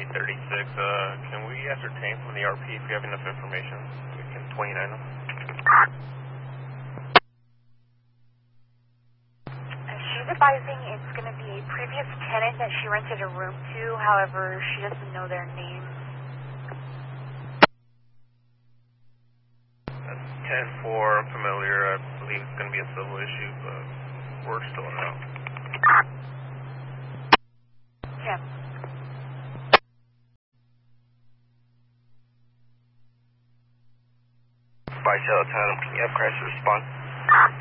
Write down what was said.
Can we ascertain from the RP if we have enough information? We can 29 them. She's advising it's going to be a previous tenant that she rented a room to, however, she doesn't know their name. That's 10-4, I'm familiar. I believe it's going to be a civil issue, but we're still out. Yeah. 5 Tail Town, can you have crisis response?